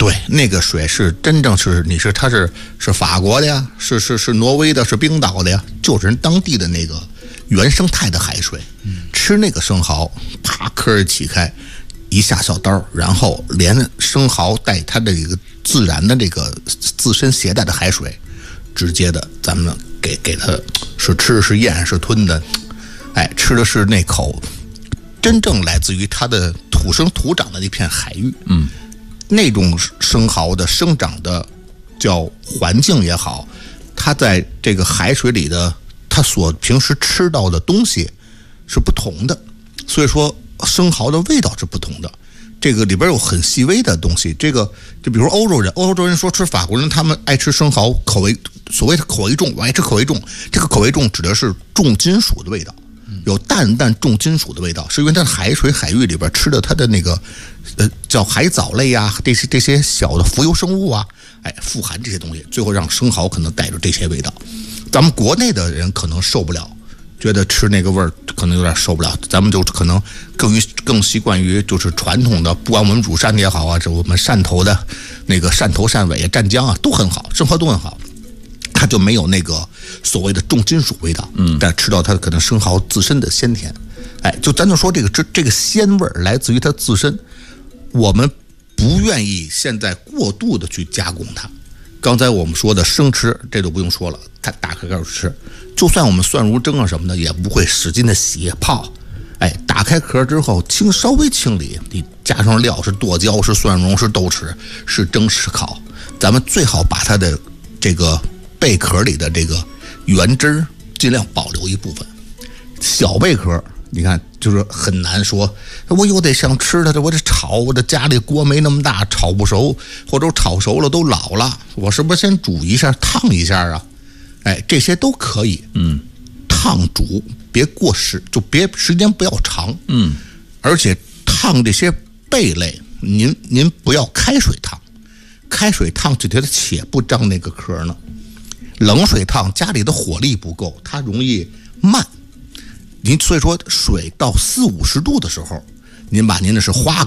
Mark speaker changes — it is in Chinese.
Speaker 1: 对，那个水是真正是它是法国的呀，是挪威的，是冰岛的呀，就是人当地的那个原生态的海水。吃那个生蚝，啪壳儿起开，一下小刀，然后连生蚝带它的这个自然的这个自身携带的海水，直接的咱们给它是吃是咽是吞的，吃的是那口真正来自于它的土生土长的那片海域。那种生蚝的生长的叫环境也好，它在这个海水里的它所平时吃到的东西是不同的，所以说生蚝的味道是不同的。这个里边有很细微的东西，这个就比如欧洲人说吃法国人他们爱吃生蚝，口味所谓的口味重，我爱吃口味重，这个口味重指的是重金属的味道，有淡淡重金属的味道，是因为它海水海域里边吃的它的那个叫海藻类啊，这些小的浮游生物啊，富含这些东西，最后让生蚝可能带着这些味道。咱们国内的人可能受不了，觉得吃那个味儿可能有点受不了，咱们就可能更习惯于就是传统的，不管我们乳扇也好啊，这我们汕头的那个汕头汕尾啊湛江啊都很好，生蚝都很好，它就没有那个所谓的重金属味道，但吃到它可能生蚝自身的鲜甜。就咱就说这个鲜味来自于它自身，我们不愿意现在过度的去加工它。刚才我们说的生吃，这都不用说了，它打开盖吃，就算我们蒜蓉蒸啊什么的，也不会使劲的洗泡。打开壳之后稍微清理，你加上料是剁椒是蒜蓉是豆豉是蒸是烤，咱们最好把它的这个贝壳里的这个原汁尽量保留一部分。小贝壳你看就是很难说，我又得想吃它，我得炒，我的家里锅没那么大，炒不熟，或者炒熟了都老了，我是不是先煮一下烫一下啊？这些都可以。烫煮别过时，就别时间不要长。而且烫这些贝类，您不要开水烫，开水烫就觉得且不张那个壳呢。冷水烫家里的火力不够，它容易慢。所以说水到40-50度的时候，您把您的是花